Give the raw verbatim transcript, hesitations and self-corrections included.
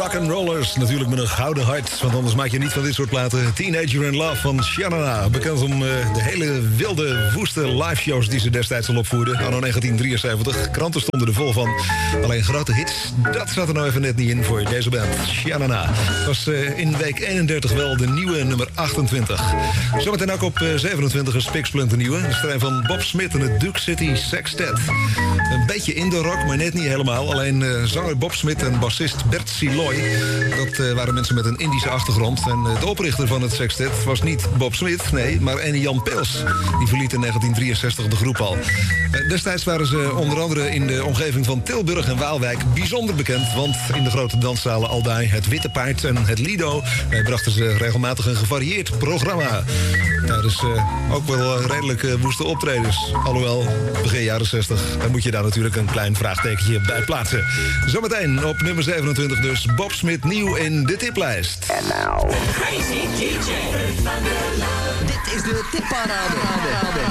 rock'n'rollers. Natuurlijk met een gouden hart, want anders maak je niet van dit soort platen. Teenager in Love van Shanana. Bekend om uh, de hele wilde, woeste liveshows die ze destijds al opvoerden. Anno negentien drieënzeventig. Kranten stonden er vol van. Alleen grote hits, dat zat er nou even net niet in voor deze band. Shanana. Het was uh, in week eenendertig wel de nieuwe nummer achtentwintig. Zometeen ook op uh, zevenentwintig een spiksplinter nieuwe. De strijd van Bob Smith en het Duke City Sextet. Een beetje indie rock, maar net niet helemaal. Alleen uh, zanger Bob Smith en bassist Bert Siloy. Dat uh, waren mensen met een Indische achtergrond. En uh, de oprichter van het sextet was niet Bob Smith, nee, maar Annie Jan Peels. Die verliet in negentien drieënzestig de groep al. Uh, destijds waren ze onder andere in de omgeving van Tilburg en Waalwijk bijzonder bekend. Want in de grote danszalen Aldai, het Witte Paard en het Lido uh, brachten ze regelmatig een gevarieerd programma. Ja, dus uh, ook wel uh, redelijk uh, woeste optredens. Alhoewel, begin jaren zestig, dan moet je daar natuurlijk een klein vraagtekentje bij plaatsen. Zometeen op nummer zevenentwintig dus Bob Smith nieuw in de tiplijst. En nou, Crazy D J. Dit is de tipparade.